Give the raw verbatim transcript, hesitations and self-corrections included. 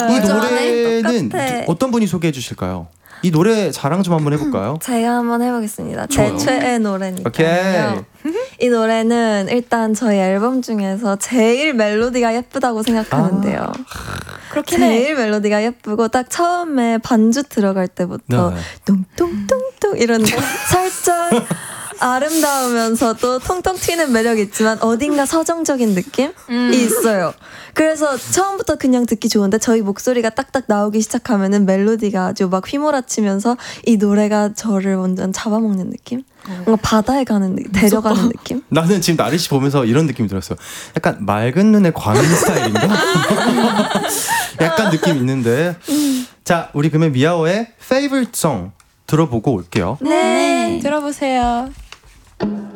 이 노래는 똑같아. 어떤 분이 소개해 주실까요? 이 노래 자랑 좀 한번 해볼까요? 제가 한번 해보겠습니다. 좋아요. 제 최애 노래니까요. 오케이. 이 노래는 일단 저희 앨범 중에서 제일 멜로디가 예쁘다고 생각하는데요. 아, 그렇긴 해. 제일 멜로디가 예쁘고 딱 처음에 반주 들어갈 때부터 네. 뚱뚱뚱뚱 이런 살짝 아름다우면서도 통통 튀는 매력이 있지만 어딘가 서정적인 느낌이 음. 있어요. 그래서 처음부터 그냥 듣기 좋은데 저희 목소리가 딱딱 나오기 시작하면은 멜로디가 아주 막 휘몰아치면서 이 노래가 저를 완전 잡아먹는 느낌? 뭔가 바다에 가는 느낌, 데려가는 느낌? 나는 지금 나리 씨 보면서 이런 느낌이 들었어요. 약간 맑은 눈의 광인 스타일인가? 약간 느낌 있는데. 자, 우리 그러면 미아오의 Favorite Song 들어보고 올게요. 네. 들어보세요.